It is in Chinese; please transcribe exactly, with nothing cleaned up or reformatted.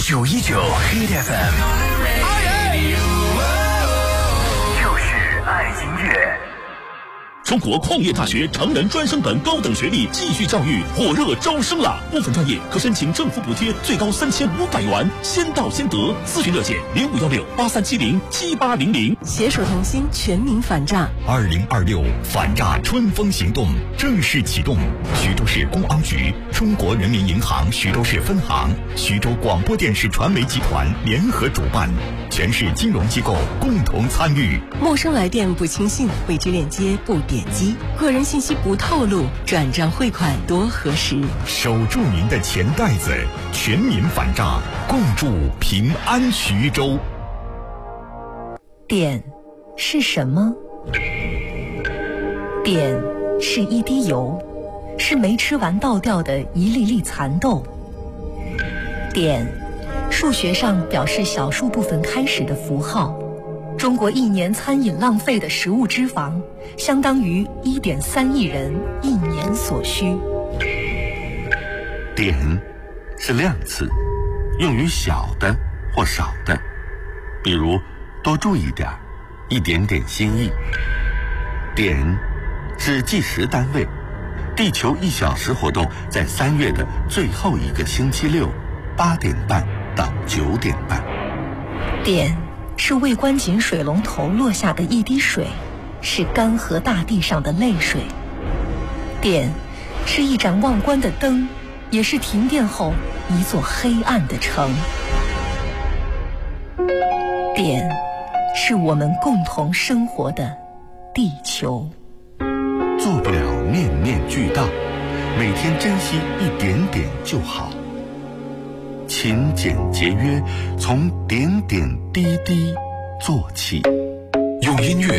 九一九 Hit F M， 就是爱音乐。 中国矿业大学成人专升本高等学历继续教育火热招生了，部分专业可申请政府补贴，最高三千五百元，先到先得。咨询热线零五幺六八三七零七八零零。 携手同心，全民反诈。 二零二六反诈春风行动正式启动，徐州市公安局、中国人民银行徐州市分行、徐州广播电视传媒集团联合主办，全市金融机构共同参与。 陌生来电不轻信，未知链接不点击，个人信息不透露，转账汇款多核实。 守住您的钱袋子，全民反诈，共筑平安徐州。 碘是什么？碘是一滴油，是没吃完倒掉的一粒粒蚕豆。碘，数学上表示小数部分开始的符号。中国一年餐饮浪费的食物脂肪，相当于 一点三亿人一年所需。 碘是量词，用于小的或少的，比如多注意点，一点点心意。碘是计时单位，地球一小时活动在三月的最后一个星期六，八点半到九点半。 碘是未关紧水龙头落下的一滴水，是干涸大地上的泪水。碘是一盏忘关的灯，也是停电后一座黑暗的城。碘是我们共同生活的地球。 做不了面面俱到，每天珍惜一点点就好。勤俭节约，从点点滴滴做起。 用音乐